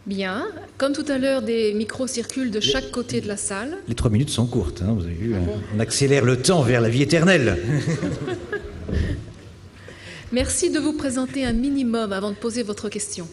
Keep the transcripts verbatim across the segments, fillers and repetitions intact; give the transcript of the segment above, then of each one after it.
Bien. Comme tout à l'heure, des micros circulent de chaque côté de la salle. Les trois minutes sont courtes, hein, vous avez vu. On accélère le temps vers la vie éternelle. Merci de vous présenter un minimum avant de poser votre question.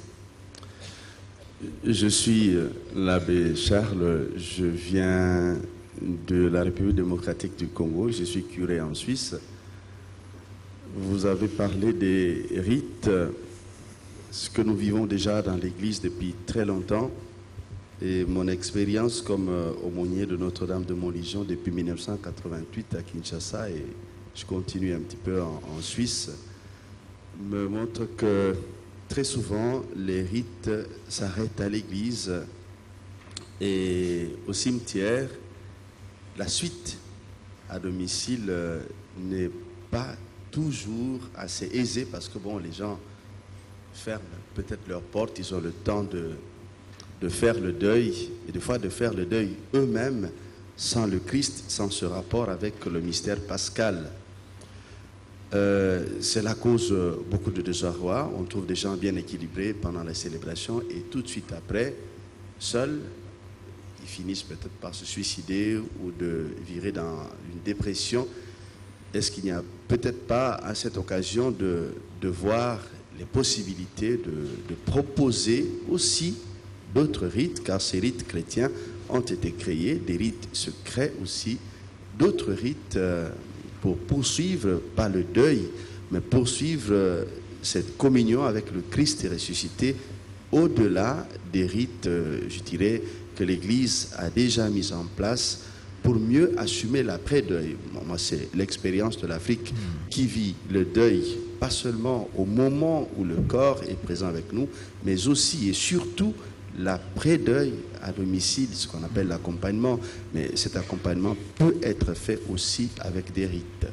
Je suis l'abbé Charles, je viens de la République démocratique du Congo, je suis curé en Suisse. Vous avez parlé des rites, ce que nous vivons déjà dans l'Église depuis très longtemps, et mon expérience comme aumônier de Notre-Dame de Montlégion depuis mille neuf cent quatre-vingt-huit à Kinshasa, et je continue un petit peu en, en Suisse, me montre que très souvent les rites s'arrêtent à l'église et au cimetière. La suite à domicile n'est pas toujours assez aisée parce que bon, les gens ferment peut-être leurs portes, ils ont le temps de, de faire le deuil et des fois de faire le deuil eux-mêmes sans le Christ, sans ce rapport avec le mystère pascal. Euh, c'est la cause euh, beaucoup de désarroi. On trouve des gens bien équilibrés pendant la célébration et tout de suite après, seuls, ils finissent peut-être par se suicider ou de virer dans une dépression. Est-ce qu'il n'y a peut-être pas à cette occasion de, de voir les possibilités de, de proposer aussi d'autres rites, car ces rites chrétiens ont été créés, des rites secrets aussi, d'autres rites euh, pour poursuivre, pas le deuil, mais poursuivre cette communion avec le Christ ressuscité au-delà des rites, je dirais, que l'Église a déjà mis en place pour mieux assumer l'après-deuil. Moi, c'est l'expérience de l'Afrique qui vit le deuil, pas seulement au moment où le corps est présent avec nous, mais aussi et surtout l'après-deuil à domicile, ce qu'on appelle l'accompagnement. Mais cet accompagnement peut être fait aussi avec des rites.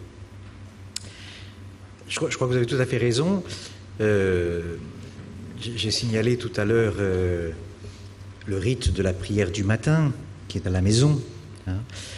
Je crois, je crois que vous avez tout à fait raison. Euh, J'ai signalé tout à l'heure euh, le rite de la prière du matin, qui est à la maison. Hein.